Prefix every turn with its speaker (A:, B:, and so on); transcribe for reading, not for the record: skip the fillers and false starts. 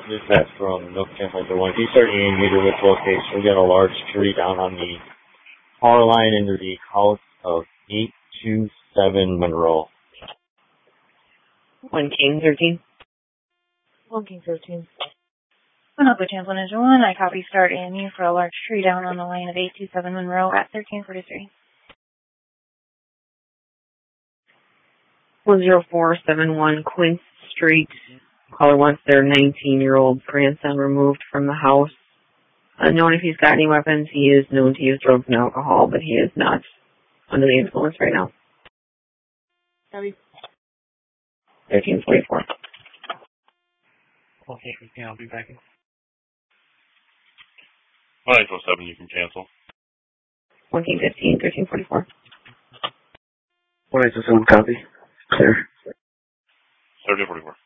A: Dispatch from Milk Channel 1. 338 meter with location. We got a large tree down on the power line into the house of 827 Monroe.
B: 1 King 13.
C: 1 King 13. One up with Channel 1. I copy start AMU for a large tree down on the lane of 827 Monroe at 1343.
B: 10471 Quince Street. Caller wants their 19-year-old grandson removed from the house. Unknown if he's got any weapons. He is known to use drugs and alcohol, but he is not under the influence right now. 1344.
D: Okay, I'll be back in.
E: 907, you can cancel.
B: 1 King 15, 1344.
F: 907, copy. Clear.
E: 1344.